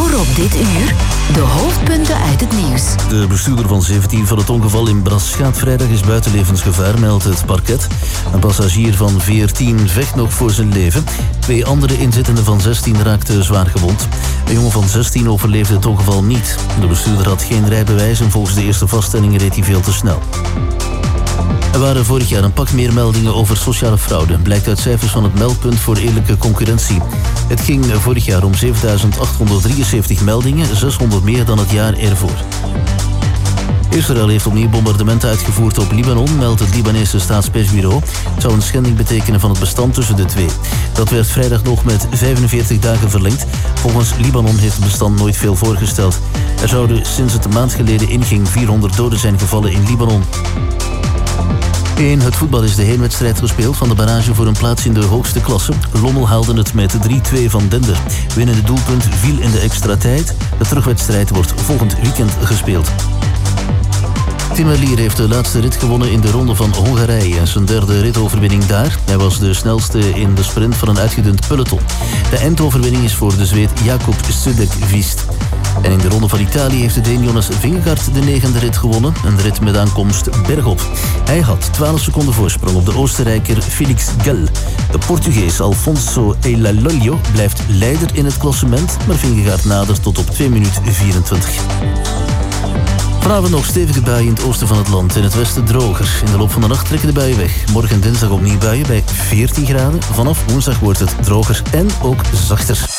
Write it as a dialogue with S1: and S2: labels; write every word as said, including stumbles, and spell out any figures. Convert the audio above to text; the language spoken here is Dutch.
S1: Hoor op dit uur de hoofdpunten uit het nieuws.
S2: De bestuurder van zeventien van het ongeval in Braschaat vrijdag is buiten levensgevaar, meldt het parket. Een passagier van veertien vecht nog voor zijn leven. Twee andere inzittenden van zestien raakten zwaar gewond. Een jongen van zestien overleefde het ongeval niet. De bestuurder had geen rijbewijs en volgens de eerste vaststellingen reed hij veel te snel. Er waren vorig jaar een pak meer meldingen over sociale fraude, blijkt uit cijfers van het meldpunt voor eerlijke concurrentie. Het ging vorig jaar om zevenduizend achthonderddrieënzeventig meldingen, zeshonderd meer dan het jaar ervoor. Israël heeft opnieuw bombardementen uitgevoerd op Libanon, meldt het Libanese staatspersbureau. Het zou een schending betekenen van het bestand tussen de twee. Dat werd vrijdag nog met vijfenveertig dagen verlengd. Volgens Libanon heeft het bestand nooit veel voorgesteld. Er zouden sinds het een maand geleden inging vierhonderd doden zijn gevallen in Libanon. In het voetbal is de heenwedstrijd gespeeld van de barrage voor een plaats in de hoogste klasse. Lommel haalde het met drie twee van Dender. Winnende doelpunt viel in de extra tijd. De terugwedstrijd wordt volgend weekend gespeeld. Tim Merlier heeft de laatste rit gewonnen in de ronde van Hongarije en zijn derde ritoverwinning daar. Hij was de snelste in de sprint van een uitgedund peloton. De eindoverwinning is voor de Zweed Jakub Sudek-Vist. En in de ronde van Italië heeft de Deen Jonas Vingegaard de negende rit gewonnen. Een rit met aankomst bergop. Hij had twaalf seconden voorsprong op de Oostenrijker Felix Gall. De Portugees Alfonso Elalolio blijft leider in het klassement, maar Vingegaard nadert tot op twee minuten vierentwintig. Vanavond nog stevige buien in het oosten van het land. In het westen droger. In de loop van de nacht trekken de buien weg. Morgen en dinsdag opnieuw buien bij veertien graden. Vanaf woensdag wordt het droger en ook zachter.